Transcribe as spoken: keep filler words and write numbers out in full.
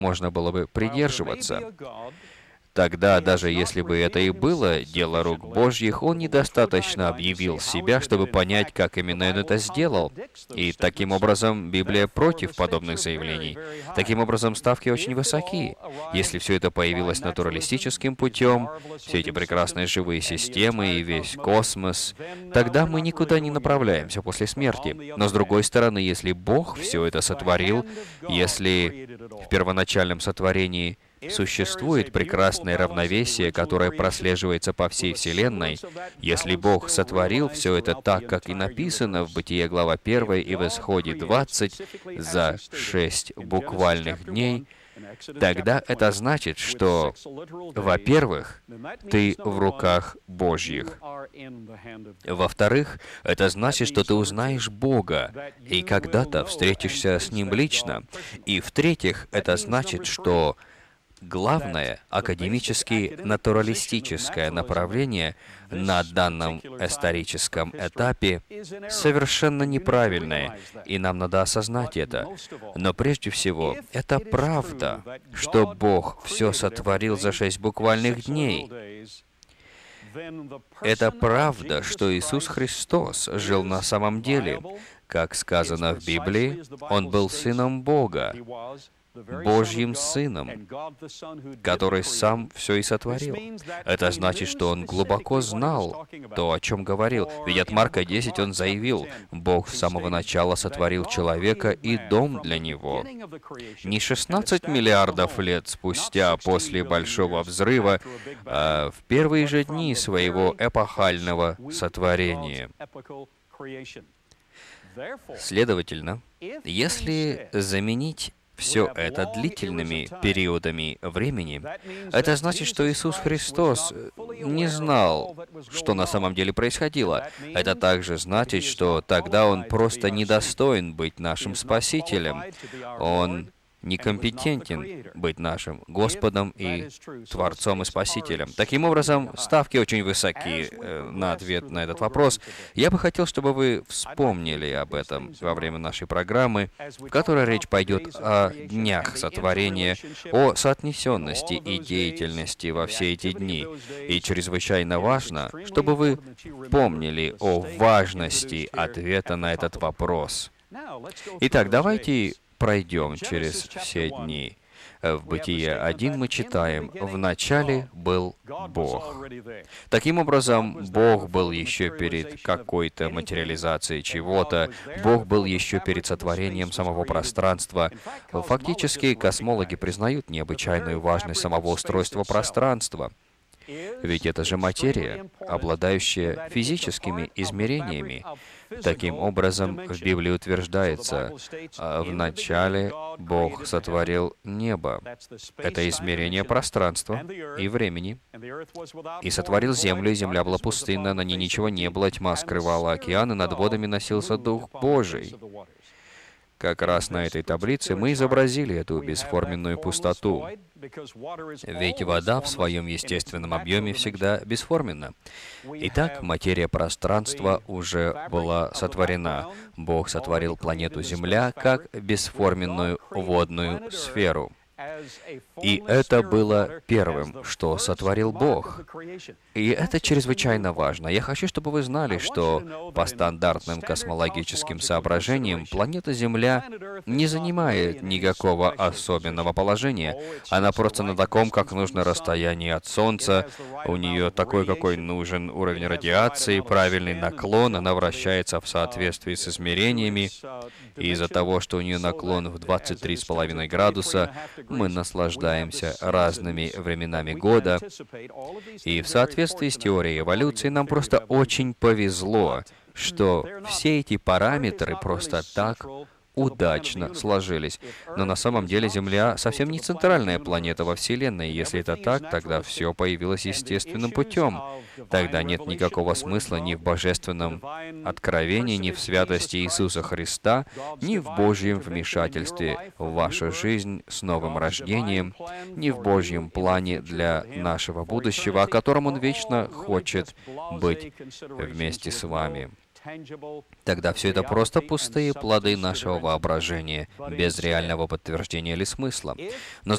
можно было бы придерживаться. Тогда, даже если бы это и было дело рук Божьих, он недостаточно объявил себя, чтобы понять, как именно он это сделал. И таким образом Библия против подобных заявлений. Таким образом, ставки очень высоки. Если все это появилось натуралистическим путем, все эти прекрасные живые системы и весь космос, тогда мы никуда не направляемся после смерти. Но с другой стороны, если Бог все это сотворил, если в первоначальном сотворении существует прекрасное равновесие, которое прослеживается по всей Вселенной. Если Бог сотворил все это так, как и написано в Бытие глава первая и в Исходе двадцать за шесть буквальных дней, тогда это значит, что, во-первых, ты в руках Божьих. Во-вторых, это значит, что ты узнаешь Бога и когда-то встретишься с Ним лично. И в-третьих, это значит, что главное академически натуралистическое направление на данном историческом этапе совершенно неправильное, и нам надо осознать это. Но прежде всего, это правда, что Бог все сотворил за шесть буквальных дней. Это правда, что Иисус Христос жил на самом деле. Как сказано в Библии, Он был Сыном Бога, Божьим Сыном, который Сам все и сотворил. Это значит, что Он глубоко знал то, о чем говорил. Ведь от Марка десять Он заявил: «Бог с самого начала сотворил человека и дом для него». Не шестнадцать миллиардов лет спустя после Большого Взрыва, а в первые же дни своего эпохального сотворения. Следовательно, если заменить все это длительными периодами времени, это значит, что Иисус Христос не знал, что на самом деле происходило. Это также значит, что тогда Он просто недостоин быть нашим Спасителем. Он некомпетентен быть нашим Господом и Творцом и Спасителем. Таким образом, ставки очень высоки э, на ответ на этот вопрос. Я бы хотел, чтобы вы вспомнили об этом во время нашей программы, в которой речь пойдет о днях сотворения, о соотнесенности и деятельности во все эти дни. И чрезвычайно важно, чтобы вы помнили о важности ответа на этот вопрос. Итак, давайте пройдем через все дни. В Бытие один мы читаем: «В начале был Бог». Таким образом, Бог был еще перед какой-то материализацией чего-то, Бог был еще перед сотворением самого пространства. Фактически, космологи признают необычайную важность самого устройства пространства. Ведь это же материя, обладающая физическими измерениями. Таким образом, в Библии утверждается: «В начале Бог сотворил небо». Это измерение пространства и времени. «И сотворил землю, и земля была пустынна, на ней ничего не было, тьма скрывала океан, и над водами носился Дух Божий». Как раз на этой таблице мы изобразили эту бесформенную пустоту. Ведь вода в своем естественном объеме всегда бесформенна. Итак, материя пространства уже была сотворена. Бог сотворил планету Земля как бесформенную водную сферу. И это было первым, что сотворил Бог. И это чрезвычайно важно. Я хочу, чтобы вы знали, что по стандартным космологическим соображениям планета Земля не занимает никакого особенного положения. Она просто на таком, как нужно, расстоянии от Солнца. У нее такой, какой нужен уровень радиации, правильный наклон. Она вращается в соответствии с измерениями. И из-за того, что у нее наклон в двадцать три с половиной градуса, мы наслаждаемся разными временами года. И в соответствии с теорией эволюции нам просто очень повезло, что все эти параметры просто так удачно сложились. Но на самом деле Земля совсем не центральная планета во Вселенной. Если это так, тогда все появилось естественным путем. Тогда нет никакого смысла ни в божественном откровении, ни в святости Иисуса Христа, ни в Божьем вмешательстве в вашу жизнь с новым рождением, ни в Божьем плане для нашего будущего, о котором Он вечно хочет быть вместе с вами. Тогда все это просто пустые плоды нашего воображения, без реального подтверждения или смысла. Но